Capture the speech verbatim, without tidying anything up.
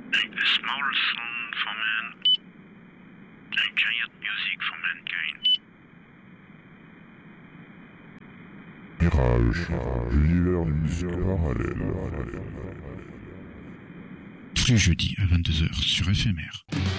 Like the small sound for man, like giant music for mankind. Mirage, l'univers de musique parallèle. Tous les jeudis à vingt-deux heures sur F M R.